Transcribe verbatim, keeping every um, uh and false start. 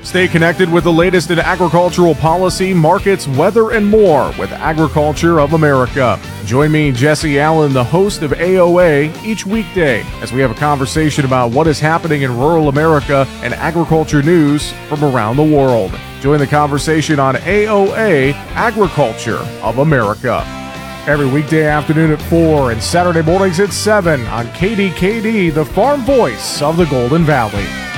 Stay connected with the latest in agricultural policy, markets, weather, and more with Agriculture of America. Join me, Jesse Allen, the host of A O A, each weekday as we have a conversation about what is happening in rural America and agriculture news from around the world. Join the conversation on A O A, Agriculture of America. Every weekday afternoon at four and Saturday mornings at seven on K D K D, the farm voice of the Golden Valley.